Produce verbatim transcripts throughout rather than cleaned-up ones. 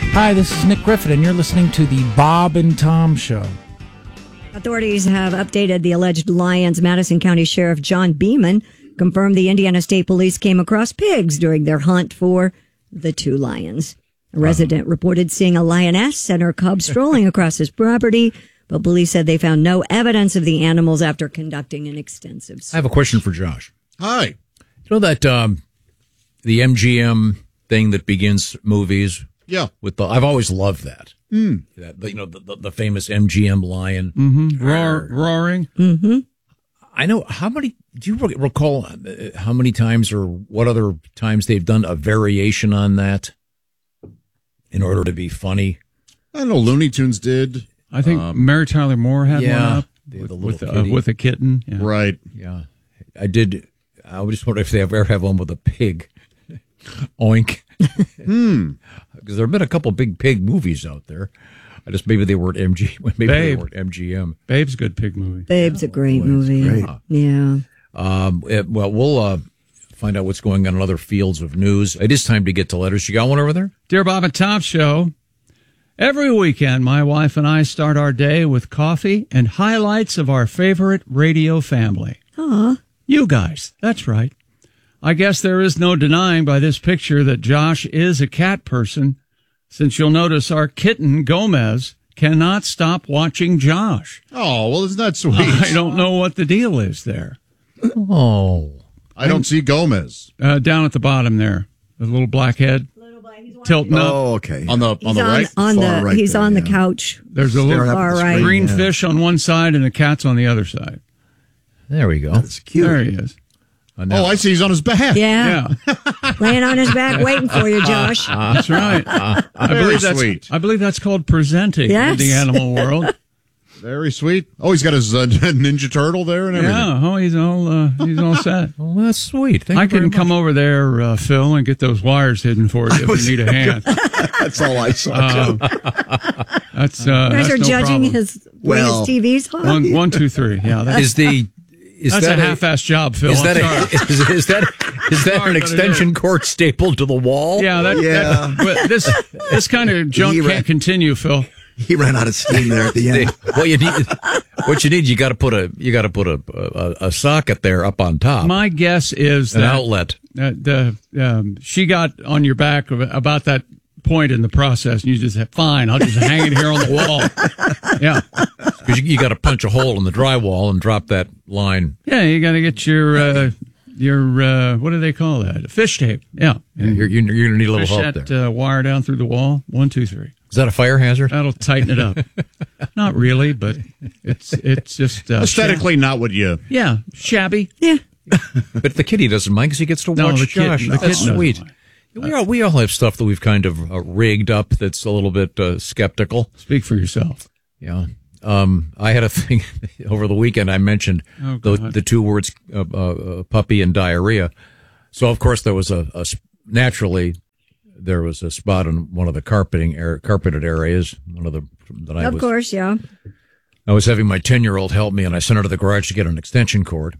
Hi, this is Nick Griffin, and you're listening to the Bob and Tom Show. Authorities have updated the alleged Lyons. Madison County Sheriff John Beeman confirmed the Indiana State Police came across pigs during their hunt for the two lions. A resident uh-huh. reported seeing a lioness and her cub strolling across his property, but police said they found no evidence of the animals after conducting an extensive search. I have a question for Josh. Hi. You know that um, the M G M thing that begins movies? Yeah. With the, I've always loved that. Mm. That you know, the, the, the famous M G M lion. Mm-hmm. Roar, roaring. Mm-hmm. I know how many, do you recall how many times or what other times they've done a variation on that in order to be funny? I know Looney Tunes did. I think um, Mary Tyler Moore had yeah, one up the, with, the with, little uh, with a kitten. Yeah. Right. Yeah. I did. I just wonder if they ever have one with a pig. Oink. Hmm. Because there have been a couple big pig movies out there. I just maybe they weren't M G. Maybe Babe. they weren't M G M. Babe's a good pig movie. Babe's a great movie. Great. Yeah. Um. It, well, we'll uh, find out what's going on in other fields of news. It is time to get to letters. You got one over there? Dear Bob and Tom Show, every weekend my wife and I start our day with coffee and highlights of our favorite radio family. Aw. You guys. That's right. I guess there is no denying by this picture that Josh is a cat person, since you'll notice our kitten, Gomez, cannot stop watching Josh. Oh, well, isn't that sweet? I don't know what the deal is there. Oh. I don't see Gomez. Uh, down at the bottom there, the little black head. Tilting up. Oh, okay. On the on He's the on, right? on the Far right he's there, on the yeah. couch. There's a little Staring up at far the right. screen, green yeah. fish on one side and the cat's on the other side. There we go. That's cute. There he is. Uh, now- Oh, I see. He's on his back. Yeah. Yeah, Laying on his back waiting for you, Josh. that's right. I Very believe that's sweet. I believe that's called presenting Yes. in the animal world. Very sweet. Oh, he's got his uh, Ninja Turtle there and everything. Yeah, oh, he's all uh, he's all set. Well, that's sweet. Thank I you very can come much. over there, uh, Phil, and get those wires hidden for you if you need a hand. That's all I saw. Um, too. that's uh, You guys that's are no judging problem. his way Well, his T V's hot. one, one, two, three. Yeah, that's, Is the is that's that a half-assed job, Phil. Is I'm that sorry. a, is, is that is that Sorry, an but it extension cord stapled to the wall? Yeah, that, Yeah. that but this this kind of junk He can't ran- continue, Phil. He ran out of steam there at the end. What you need, what you need, you got to put a you got to put a, a a socket there up on top, My guess is an that outlet. uh, the um, she got on your back of- about that point in the process, and you just said, "Fine, I'll just hang it here on the wall." Yeah, Because you, you got to punch a hole in the drywall and drop that line. yeah. You got to get your uh, your uh, what do they call that? Fish tape. Yeah, You're, you're, you're going to need a little fish help that there. uh, wire down through the wall. One, two, three. Is that a fire hazard? That'll tighten it up. Not really, but it's it's just uh, Aesthetically, not what you. shab- yeah, shabby. Yeah. But the kitty doesn't mind because he gets to No, watch the kitten- Josh. the That's kitten doesn't sweet. mind. We all we all have stuff that we've kind of uh, rigged up that's a little bit uh, skeptical. Speak for yourself. Yeah. Um, I had a thing over the weekend. I mentioned Oh, the, God. the two words uh, uh, puppy and diarrhea. So, of course, there was a, a sp- naturally there was a spot in one of the carpeting air, carpeted areas. One of the that I Of was. course, yeah. I was having my ten year old help me, and I sent her to the garage to get an extension cord,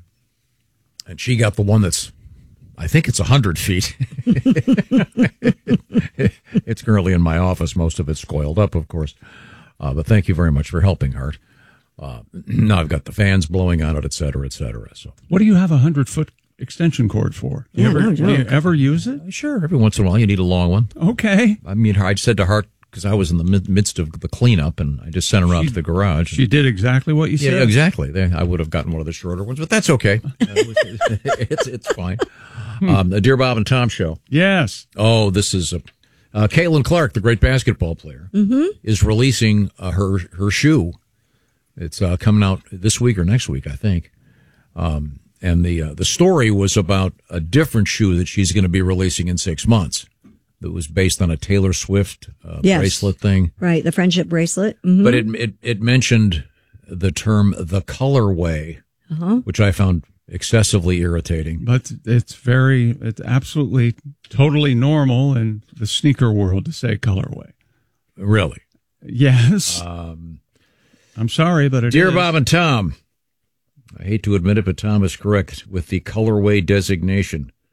and she got the one that's. I think it's a hundred feet. It's currently in my office. Most of it's coiled up, of course. Uh, but thank you very much for helping, Hart. Uh, now I've got the fans blowing on it, et cetera, et cetera. So What do you have a hundred foot extension cord for? Do you, Yeah, ever, no do you joke. ever use it? sure, every once in a while you need a long one. Okay. I mean, I said to Hart because I was in the mid- midst of the cleanup, and I just sent her out to the garage. She did exactly what you Yeah, said. exactly. They- I would have gotten one of the shorter ones, but that's okay. Uh, it's it's fine. Um, the Dear Bob and Tom Show. Yes. Oh, this is a, uh, Caitlin Clark, the great basketball player, is releasing uh, her her shoe. It's uh, coming out this week or next week, I think. Um, and the uh, the story was about a different shoe that she's going to be releasing in six months. That was based on a Taylor Swift uh, Yes. bracelet thing, Right. The friendship bracelet. Mhm. but it, it it mentioned the term the colorway, Uh-huh. which I found excessively irritating. But it's very, it's absolutely, totally normal in the sneaker world to say colorway. Really, Yes. um, I'm sorry, but it Dear is. Bob and Tom, I hate to admit it, but Tom is correct with the colorway designation.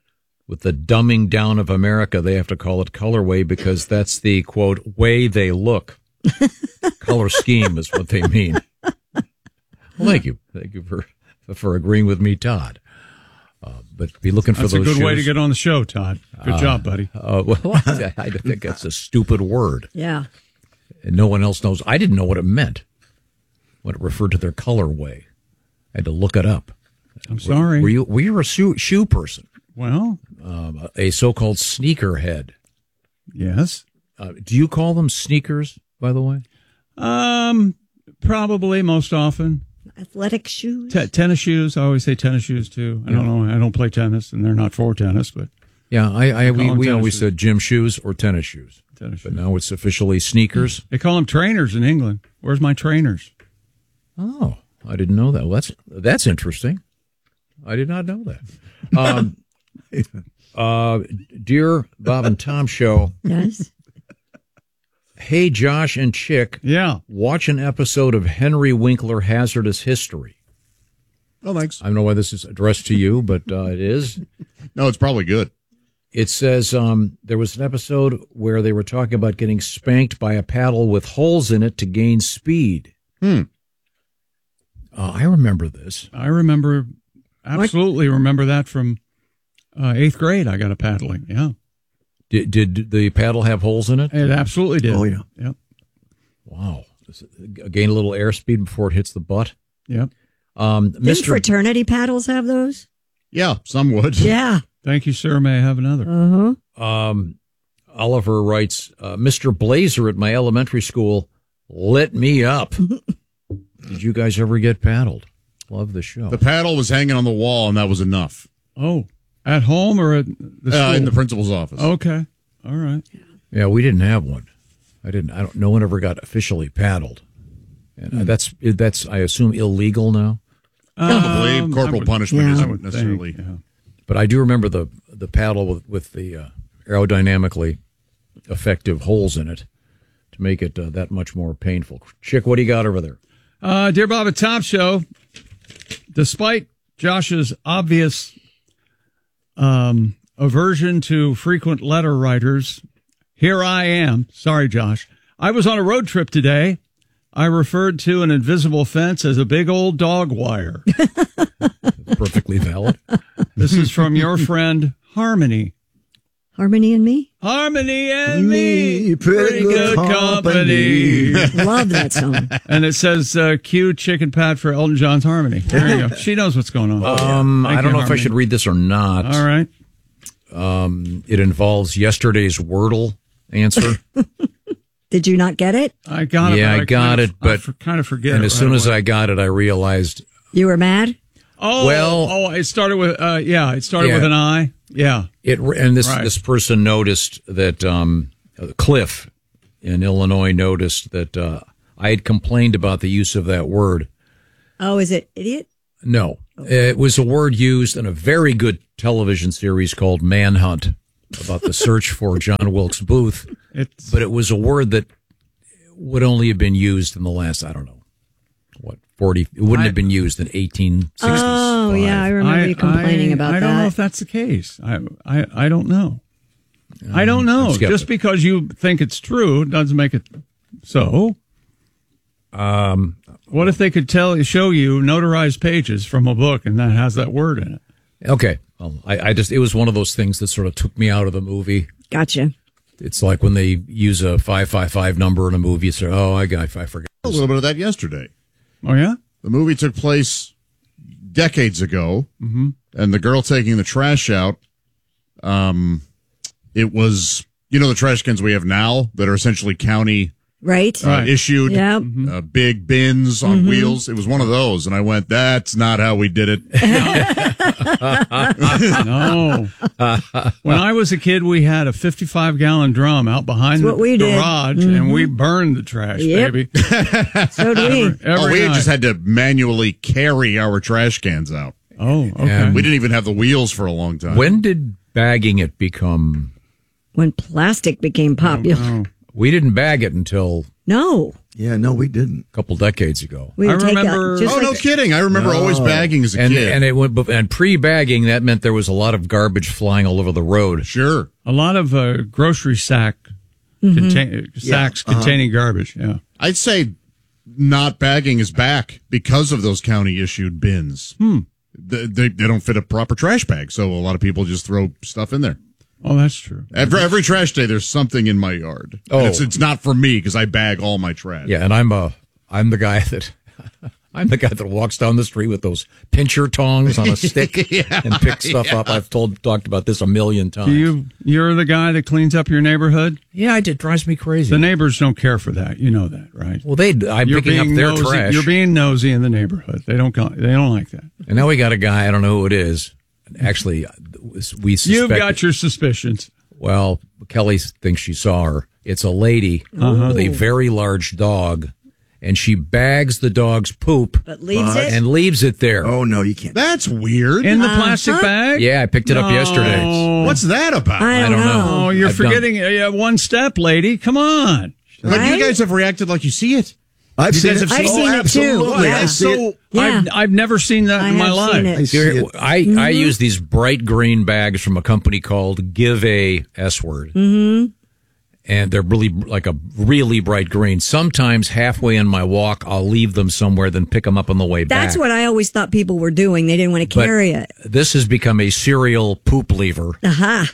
with the dumbing down of America, they have to call it colorway because that's the, quote, way they look. Color scheme is what they mean. Well, thank you. Thank you for for agreeing with me, Todd. Uh, but be looking for that's those That's a good shows. way to get on the show, Todd. Good uh, job, buddy. Uh, well, I, I think that's a stupid word. Yeah. And no one else knows. I didn't know what it meant when it referred to their colorway. I had to look it up. I'm sorry. Were, were you were you a shoe, shoe person? Well, um, a so-called sneakerhead. Yes. Uh, do you call them sneakers, by the way? Um, probably most often. Athletic shoes? T- tennis shoes. I always say tennis shoes, too. I Yeah. don't know. I don't play tennis, and they're not for tennis, but. Yeah, I, I we, we always shoes. said gym shoes or tennis shoes. Tennis but shoes. now it's officially sneakers. They call them trainers in England. Where's my trainers? Oh, I didn't know that. Well, that's that's interesting. I did not know that. Um, uh, dear Bob and Tom show. Yes. Hey, Josh and Chick. Yeah. Watch an episode of Henry Winkler Hazardous History. Oh, thanks. I don't know why this is addressed to you, but uh, it is. No, it's probably good. It says um, there was an episode where they were talking about getting spanked by a paddle with holes in it to gain speed. Hmm. Uh, I remember this. I remember, absolutely remember that from uh, eighth grade. I got a paddling. Yeah. Did, did the paddle have holes in it? It absolutely did. Oh, yeah. Yep. Wow. Does it gain a little airspeed before it hits the butt? Yep. Um, Didn't Mister fraternity paddles have those? Yeah, some would. Yeah. Thank you, sir. May I have another? Uh-huh. Um, Oliver writes, uh, Mister Blazer at my elementary school lit me up. Did you guys ever get paddled? Love the show. The paddle was hanging on the wall, and that was enough. Oh, at home or at the school? Uh, in the principal's office. Okay. All right. Yeah, we didn't have one. I didn't. I don't. No one ever got officially paddled, and uh, that's that's. I assume illegal now. Probably Um, corporal I would- punishment yeah. isn't I would necessarily. think, yeah. But I do remember the the paddle with with the uh, aerodynamically effective holes in it to make it uh, that much more painful. Chick, what do you got over there? Uh, dear Bob and Tom show, despite Josh's obvious um, aversion to frequent letter writers, here I am. Sorry, Josh. I was on a road trip today. I referred to an invisible fence as a big old dog wire. Perfectly valid. This is from your friend Harmony. Harmony and Me? Harmony and me, Me, pretty good company. Love that song. And it says, uh, cue Chicken Pat for Elton John's Harmony. There you go. She knows what's going on. Um, Thank I don't you, know if I Harmony. should read this or not. All right. Um, it involves yesterday's Wordle answer. Did you not get it? I got it. Yeah, but I got kind it, of, but- I for, kind of forget and it as soon right as away. I got it, I realized, You were mad? Oh, Well- oh, it started with, uh, yeah, it started Yeah. with an I. Yeah. it, and this Right. this person noticed that um, uh, Cliff in Illinois noticed that uh, I had complained about the use of that word. Oh, is it idiot? No, it was a word used in a very good television series called Manhunt about the search for John Wilkes Booth. It's, But it was a word that would only have been used in the last, I don't know, what, forty, it wouldn't I- have been used in eighteen sixty-five. Oh, yeah, I remember I, you complaining I, about I that. don't know if that's the case. I, I, I don't know. I don't know. I'm skeptical. Just because you think it's true doesn't make it so. Um, What if they could tell, show you notarized pages from a book and that has that word in it? okay. Well, I, I just, it was one of those things that sort of took me out of the movie. Gotcha. It's like when they use a five five five number in a movie, you say, oh, I, I, I forgot. A little bit of that yesterday. Oh, yeah? The movie took place decades ago, Mm-hmm. and the girl taking the trash out, um, it was, you know, the trash cans we have now that are essentially county Right? uh, Right. issued, Yep. uh, big bins on Mm-hmm. wheels. It was one of those, and I went, that's not how we did it. No. When I was a kid, we had a fifty-five gallon drum out behind That's what we the did. garage, and we burned the trash, Yep. baby. So do we. Every oh, we had night. just had to manually carry our trash cans out. Oh, okay. Yeah. We didn't even have the wheels for a long time. When did bagging it become, When plastic became popular. Oh, we didn't bag it until No. Yeah, no, we didn't. A couple decades ago. We would I take remember- out, just Oh, like, no kidding. I remember No. always bagging as a And kid. and it went and pre-bagging, that meant there was a lot of garbage flying all over the road. Sure. A lot of uh, grocery sack contain- sacks uh-huh. containing garbage. Yeah. I'd say not bagging is back because of those county issued bins. Hmm. They, they, they don't fit a proper trash bag, so a lot of people just throw stuff in there. Oh, that's true. Every, every trash day, there's something in my yard. Oh. And it's, it's not for me because I bag all my trash. Yeah, and I'm uh I'm the guy that I'm the guy that walks down the street with those pincher tongs on a stick Yeah, and picks stuff up. I've told talked about this a million times. Do you, you're the guy that cleans up your neighborhood? Yeah, it drives me crazy. The neighbors don't care for that. You know that, right? well, they I'm You're picking up being their nosy. trash. You're being nosy in the neighborhood. They don't. go- They don't like that. And now we got a guy, I don't know who it is. Actually, we suspect. You've got your suspicions. Well, Kelly thinks she saw her. It's a lady Uh-huh. with a very large dog, and she bags the dog's poop but leaves But- it. and leaves it there. Oh, no, you can't. That's weird. In the plastic bag? Yeah, I picked it up No. yesterday. What's that about? I don't, I don't know. know. Oh, you're I've done- forgetting uh, one step, lady. Come on. But Right? you guys have reacted like you see it. I've You seen guys it. have I've seen- seen oh, it too. absolutely. Yeah. I see it. So Yeah. I've, I've never seen that I in my have life. seen it. I see Here, it. I, I use these bright green bags from a company called Give A S Word. Mm-hmm. And they're really like a really bright green. Sometimes halfway in my walk, I'll leave them somewhere, then pick them up on the way back. That's what I always thought people were doing. They didn't want to But carry it. This has become a serial poop lever. Aha.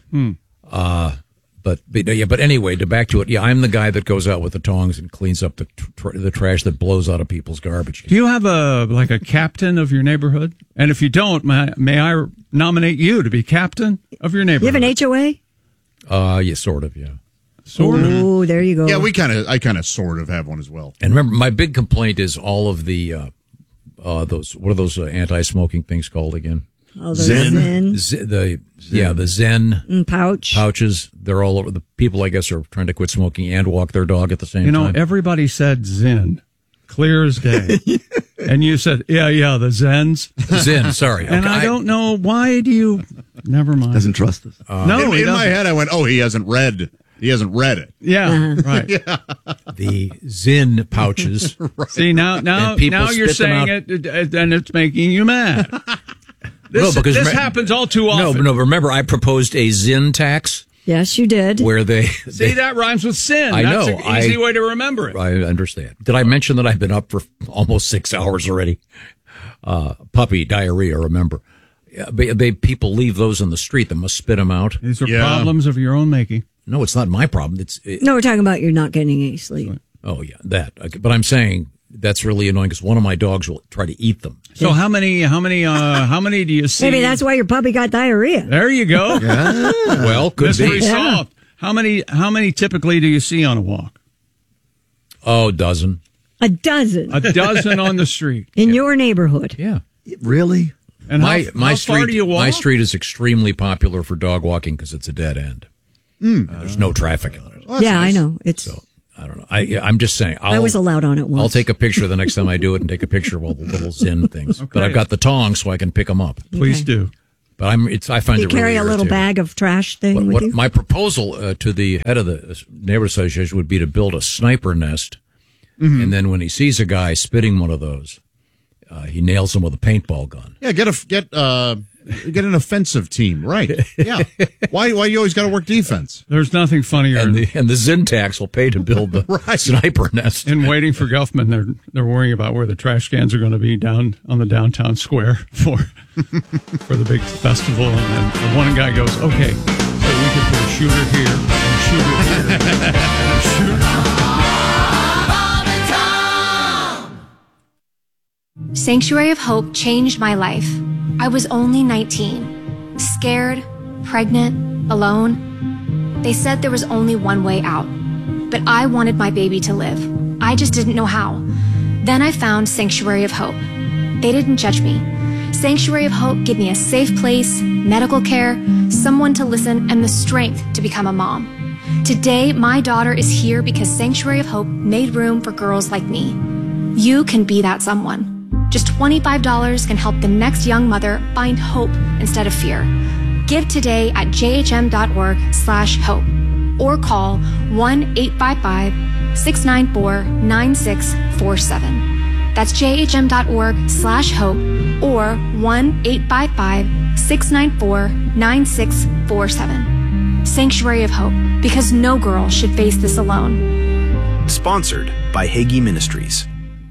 But, but yeah, but anyway, to back to it, yeah, I'm the guy that goes out with the tongs and cleans up the tr- the trash that blows out of people's garbage. Do you have a like a captain of your neighborhood? And if you don't, may, may I nominate you to be captain of your You neighborhood? have an H O A? Uh, yeah, sort of, yeah. Sort of. Oh, there you go. yeah, we kind of, I kind of sort of have one as well. And remember, my big complaint is all of the uh, uh, those what are those uh, anti-smoking things called again? Oh, the Zen. Zen. Z- the yeah, the Zen Mm, pouch. pouches. They're all over. The people, I guess, are trying to quit smoking and walk their dog at the same You know, time. everybody said Zen, clear as day. And you said, yeah, yeah, the Zens. Zen, sorry. And Okay, I don't know, why do you... Never mind. Doesn't trust us. no, in he in my doesn't. head, I went, "Oh, he hasn't read. He hasn't read it." Yeah, right. the Zen pouches. See, now now, And people now you're spit them saying it, it, and it's making you mad. This, No, because this re- happens all too No, often. no. Remember, I proposed a Zen tax Yes, you did. where they. See, they that rhymes with sin. I That's know, an easy I- way to remember it. I understand. Did I mention that I've been up for almost six hours already? Uh, puppy diarrhea. Remember, yeah, they, they people leave those in the street. They must spit them out. These are Yeah. problems of your own making. No, it's not my problem. It's it, No, we're talking about you're not getting any sleep. oh yeah, that. Okay, but I'm saying that's really annoying because one of my dogs will try to eat them. So how many, how many, uh, how many do you see? Maybe that's why your puppy got diarrhea. There you go. Well, could Mystery be. Yeah. solved. How many, how many typically do you see on a walk? Oh, dozen. A dozen A dozen on the street. in your neighborhood. Yeah. Really? And My how, my how street far do you walk? my street is extremely popular for dog walking because it's a dead end. Uh, there's no traffic on it. yeah, I know. It's. So I don't know. I yeah, I'm just saying. I'll, I was allowed on it once. I'll take a picture the next time I do it and take a picture of all the little Zen things. But Okay. I've got the tongs so I can pick them up. Please Okay. do. But I'm it's I find You it carry really a little irritating. bag of trash thing What, with what you. my proposal uh, to the head of the neighborhood association would be to build a sniper nest, and then when he sees a guy spitting one of those, uh, he nails him with a paintball gun. Yeah, get a get uh get an offensive team, right? Yeah. Why why you always got to work defense? There's nothing funnier And the and the Zintax will pay to build the Right. sniper nest. in waiting for Gelfman. They're they're worrying about where the trash cans are going to be down on the downtown square for for the big festival. And then the one guy goes, "Okay, so we could put a shooter here and a shooter here and a shooter." Sanctuary of Hope changed my life. I was only nineteen, scared, pregnant, alone. They said there was only one way out, but I wanted my baby to live. I just didn't know how. Then I found Sanctuary of Hope. They didn't judge me. Sanctuary of Hope gave me a safe place, medical care, someone to listen, and the strength to become a mom. Today, my daughter is here because Sanctuary of Hope made room for girls like me. You can be that someone. Just twenty-five dollars can help the next young mother find hope instead of fear. Give today at jhm.org slash hope or call one eight five five, six nine four, nine six four seven. That's jhm.org slash hope or one eight five five, six nine four, nine six four seven. Sanctuary of Hope, because no girl should face this alone. Sponsored by Hagee Ministries.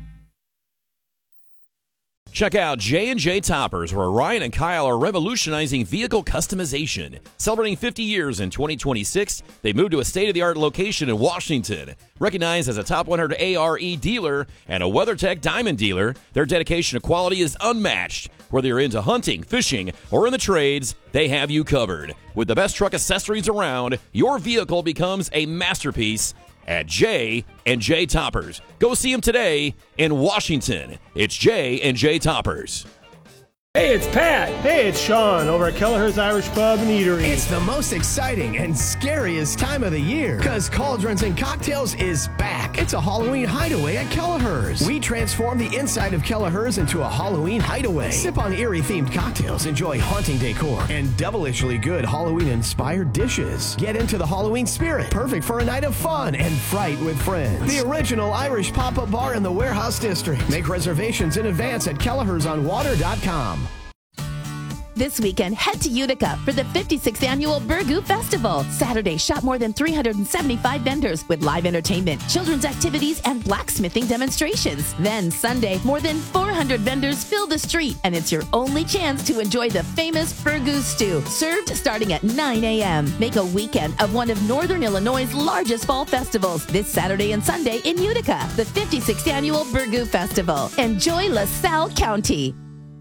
Check out J and J Toppers, where Ryan and Kyle are revolutionizing vehicle customization. Celebrating fifty years in twenty twenty-six, they moved to a state-of-the-art location in Washington. Recognized as a top one hundred A R E dealer and a WeatherTech Diamond dealer, their dedication to quality is unmatched. Whether you're into hunting, fishing, or in the trades, they have you covered. With the best truck accessories around, your vehicle becomes a masterpiece at J and J Toppers. Go see them today in Washington. It's J and J Toppers. Hey, it's Pat. Hey, it's Sean over at Kelleher's Irish Pub and Eatery. It's the most exciting and scariest time of the year because Cauldrons and Cocktails is back. It's a Halloween hideaway at Kelleher's. We transform the inside of Kelleher's into a Halloween hideaway. Sip on eerie-themed cocktails, enjoy haunting decor, and devilishly good Halloween-inspired dishes. Get into the Halloween spirit, perfect for a night of fun and fright with friends. The original Irish pop-up bar in the Warehouse District. Make reservations in advance at Kellehers on water dot com. This weekend, head to Utica for the fifty-sixth Annual Burgoo Festival. Saturday, shop more than three hundred seventy-five vendors with live entertainment, children's activities, and blacksmithing demonstrations. Then Sunday, more than four hundred vendors fill the street, and it's your only chance to enjoy the famous Burgoo stew, served starting at nine a.m. Make a weekend of one of Northern Illinois' largest fall festivals this Saturday and Sunday in Utica, the fifty-sixth Annual Burgoo Festival. Enjoy LaSalle County.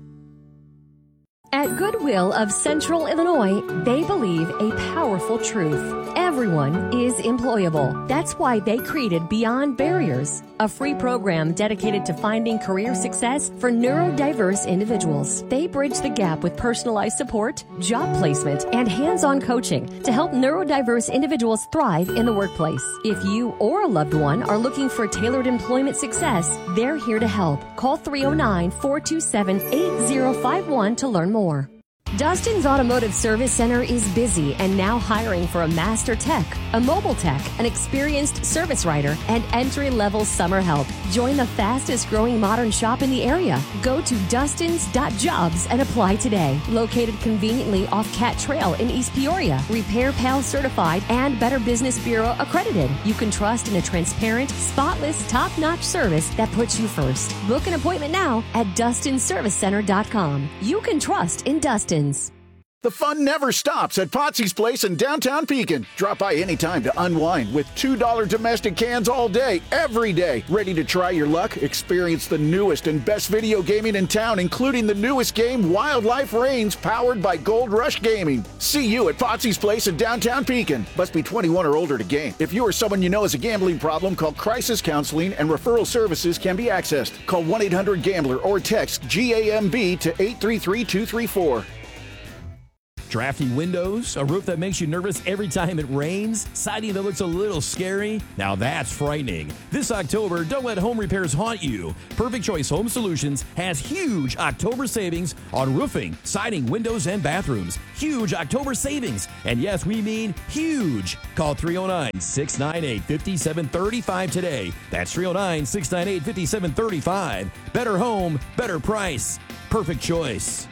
At Goodwill of Central Illinois, they believe a powerful truth. Everyone is employable. That's why they created Beyond Barriers, a free program dedicated to finding career success for neurodiverse individuals. They bridge the gap with personalized support, job placement, and hands-on coaching to help neurodiverse individuals thrive in the workplace. If you or a loved one are looking for tailored employment success, they're here to help. Call three oh nine, four two seven, eight oh five one to learn more. Dustin's Automotive Service Center is busy and now hiring for a master tech, a mobile tech, an experienced service writer, and entry-level summer help. Join the fastest-growing modern shop in the area. Go to dustins dot jobs and apply today. Located conveniently off Cat Trail in East Peoria, Repair Pal certified and Better Business Bureau accredited. You can trust in a transparent, spotless, top-notch service that puts you first. Book an appointment now at dustin service center dot com. You can trust in Dustin. The fun never stops at Potsy's Place in downtown Pekin. Drop by anytime to unwind with two dollar domestic cans all day, every day. Ready to try your luck? Experience the newest and best video gaming in town, including the newest game, Wildlife Reigns, powered by Gold Rush Gaming. See you at Potsy's Place in downtown Pekin. Must be twenty-one or older to game. If you or someone you know has a gambling problem, call Crisis Counseling and referral services can be accessed. Call one eight hundred gambler or text G A M B to eight three three, two three four. Drafty windows, a roof that makes you nervous every time it rains, siding that looks a little scary. Now that's frightening. This October, don't let home repairs haunt you. Perfect Choice Home Solutions has huge October savings on roofing, siding, windows, and bathrooms. Huge October savings. And yes, we mean huge. Call three oh nine, six nine eight, five seven three five today. That's three oh nine, six nine eight, five seven three five. Better home, better price. Perfect Choice.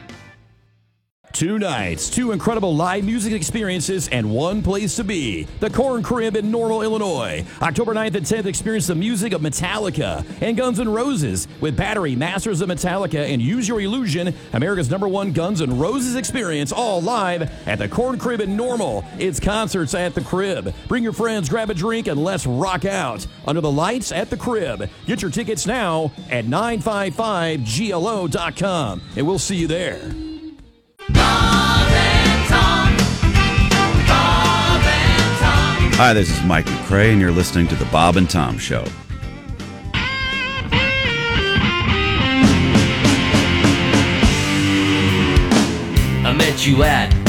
Two nights, two incredible live music experiences, and one place to be. The Corn Crib in Normal, Illinois. October ninth and tenth, experience the music of Metallica and Guns N' Roses with Battery, Masters of Metallica, and Use Your Illusion, America's number one Guns N' Roses experience, all live at the Corn Crib in Normal. It's concerts at the Crib. Bring your friends, grab a drink, and let's rock out under the lights at the Crib. Get your tickets now at nine five five G L O dot com, and we'll see you there. Bob and Tom. Bob and Tom. Hi, this is Mike McCrae, and you're listening to The Bob and Tom Show. I met you at